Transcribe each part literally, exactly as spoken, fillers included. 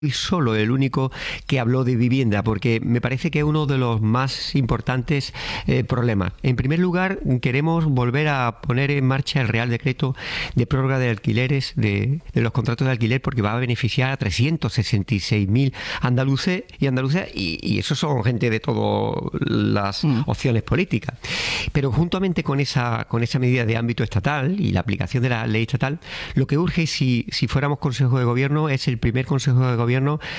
solo el único que habló de vivienda, porque me parece que es uno de los más importantes eh, problemas. En primer lugar, queremos volver a poner en marcha el Real Decreto de prórroga de alquileres, de, de los contratos de alquiler, porque va a beneficiar a trescientos sesenta y seis mil andaluces y andaluzas, y, y eso son gente de todas las mm. opciones políticas. Pero juntamente con esa, con esa medida de ámbito estatal y la aplicación de la ley estatal, lo que urge, si, si fuéramos Consejo de Gobierno, es el primer Consejo de Gobierno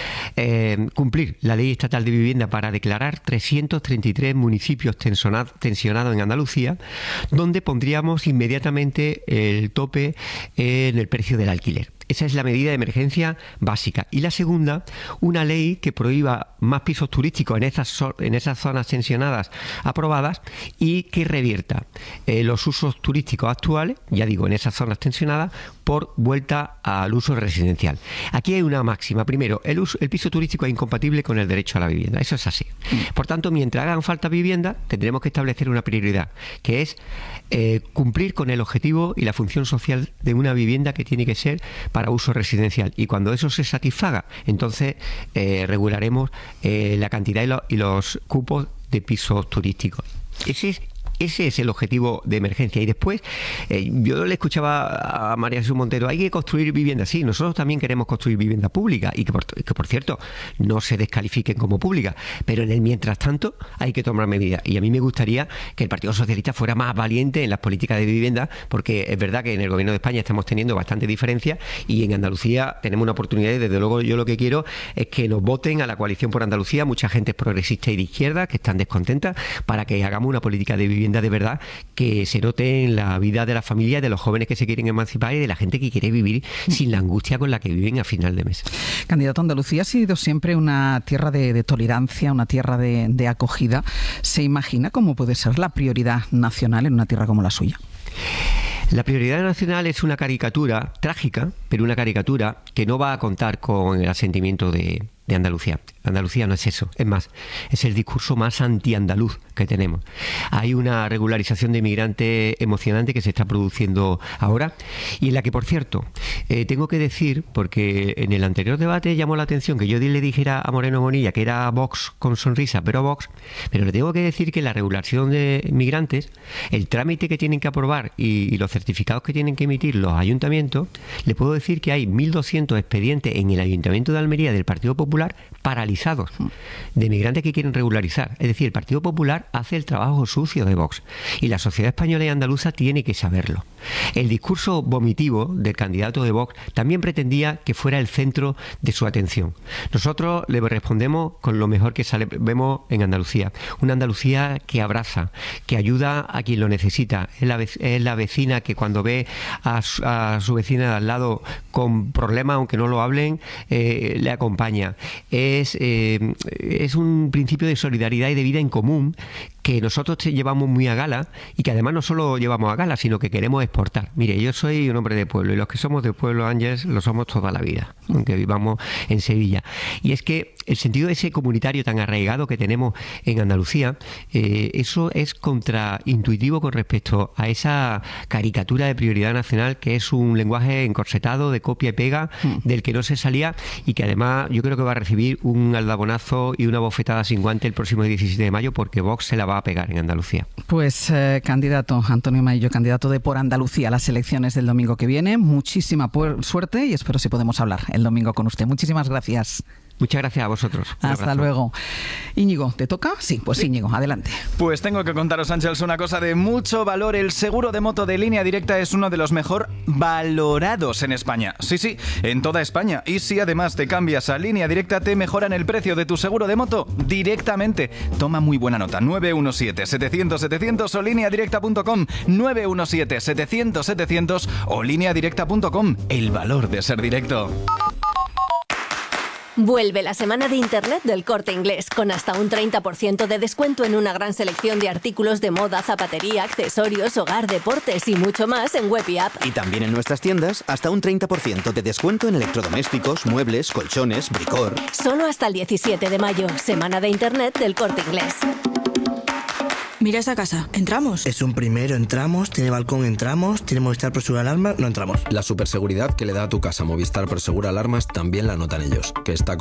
Eh, cumplir la ley estatal de vivienda para declarar trescientos treinta y tres municipios tensionados en Andalucía, donde pondríamos inmediatamente el tope en el precio del alquiler. Esa es la medida de emergencia básica. Y la segunda, una ley que prohíba más pisos turísticos en esas, en esas zonas tensionadas aprobadas y que revierta eh, los usos turísticos actuales, ya digo, en esas zonas tensionadas, por vuelta al uso residencial. Aquí hay una máxima. Primero, el, uso, el piso turístico es incompatible con el derecho a la vivienda. Eso es así. Por tanto, mientras hagan falta vivienda, tendremos que establecer una prioridad, que es eh, cumplir con el objetivo y la función social de una vivienda que tiene que ser para uso residencial, y cuando eso se satisfaga, entonces eh, regularemos eh, la cantidad y, lo, y los cupos de pisos turísticos. Ese es Ese es el objetivo de emergencia. Y después, eh, yo le escuchaba a María Jesús Montero, hay que construir viviendas. Sí, nosotros también queremos construir vivienda pública, y que por, que por cierto no se descalifiquen como pública, pero en el mientras tanto hay que tomar medidas. Y a mí me gustaría que el Partido Socialista fuera más valiente en las políticas de vivienda, porque es verdad que en el Gobierno de España estamos teniendo bastante diferencia, y en Andalucía tenemos una oportunidad, y desde luego yo lo que quiero es que nos voten a la Coalición por Andalucía, mucha gente progresista y de izquierda que están descontentas, para que hagamos una política de vivienda de verdad que se note en la vida de la familia, de los jóvenes que se quieren emancipar y de la gente que quiere vivir sin la angustia con la que viven a final de mes. Candidato, Andalucía ha sido siempre una tierra de, de tolerancia, una tierra de, de acogida. ¿Se imagina cómo puede ser la prioridad nacional en una tierra como la suya? La prioridad nacional es una caricatura trágica, pero una caricatura que no va a contar con el asentimiento de, de Andalucía. Andalucía no es eso, es más, es el discurso más anti-andaluz que tenemos. Hay una regularización de inmigrantes emocionante que se está produciendo ahora, y en la que, por cierto, eh, tengo que decir, porque en el anterior debate llamó la atención que yo le dijera a Moreno Bonilla que era Vox con sonrisa, pero Vox, pero le tengo que decir que la regulación de inmigrantes, el trámite que tienen que aprobar y, y los certificados que tienen que emitir los ayuntamientos, le puedo decir que hay mil doscientos expedientes en el Ayuntamiento de Almería del Partido Popular paralizados de migrantes que quieren regularizar. Es decir, el Partido Popular hace el trabajo sucio de Vox, y la sociedad española y andaluza tiene que saberlo. El discurso vomitivo del candidato de Vox también pretendía que fuera el centro de su atención. Nosotros le respondemos con lo mejor que sale, vemos en Andalucía. Una Andalucía que abraza, que ayuda a quien lo necesita. Es la, es la vecina que cuando ve a su, a su vecina de al lado con problemas, aunque no lo hablen, eh, le acompaña. Es Eh, es un principio de solidaridad y de vida en común que nosotros llevamos muy a gala, y que además no solo llevamos a gala, sino que queremos exportar. Mire, yo soy un hombre de pueblo, y los que somos de pueblo, Ángeles, lo somos toda la vida, aunque vivamos en Sevilla. Y es que el sentido ese comunitario tan arraigado que tenemos en Andalucía, eh, eso es contraintuitivo con respecto a esa caricatura de prioridad nacional, que es un lenguaje encorsetado de copia y pega, mm. del que no se salía, y que además yo creo que va a recibir un aldabonazo y una bofetada sin guante el próximo diecisiete de mayo, porque Vox se la va a pegar en Andalucía. Pues eh, candidato Antonio Maillo, candidato de Por Andalucía a las elecciones del domingo que viene, muchísima suerte, y espero si podemos hablar el domingo con usted. Muchísimas gracias. Muchas gracias a vosotros. Un Hasta abrazo. luego. Íñigo, ¿te toca? Sí, pues sí. Íñigo, adelante. Pues tengo que contaros, Ángeles, una cosa de mucho valor. El seguro de moto de Línea Directa es uno de los mejor valorados en España. Sí, sí, en toda España. Y si además te cambias a Línea Directa, te mejoran el precio de tu seguro de moto directamente. Toma muy buena nota. nueve uno siete, setecientos, setecientos o línea directa punto com. nueve uno siete, setecientos, setecientos o línea directa punto com. El valor de ser directo. Vuelve la semana de Internet del Corte Inglés, con hasta un treinta por ciento de descuento en una gran selección de artículos de moda, zapatería, accesorios, hogar, deportes y mucho más en web y app. Y también en nuestras tiendas, hasta un treinta por ciento de descuento en electrodomésticos, muebles, colchones, bricor. Solo hasta el diecisiete de mayo, semana de Internet del Corte Inglés. Mira esa casa. ¿Entramos? Es un primero, entramos, tiene balcón, entramos, tiene Movistar Prosegur Alarmas, no entramos. La superseguridad que le da a tu casa Movistar Prosegur Alarmas también la notan ellos, que está